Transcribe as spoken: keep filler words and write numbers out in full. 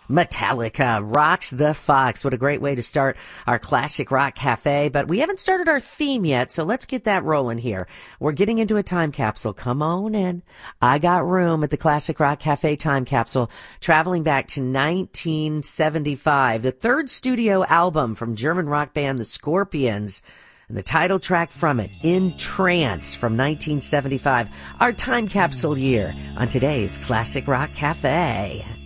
Metallica rocks the Fox. What a great way to start our Classic Rock Cafe. But we haven't started our theme yet, so let's get that rolling here. We're getting into a time capsule. Come on in. I got room at the Classic Rock Cafe time capsule, traveling back to nineteen seventy-five, the third studio album from German rock band The Scorpions. And the title track from it, In Trance, from nineteen seventy-five, our time capsule year on today's Classic Rock Cafe.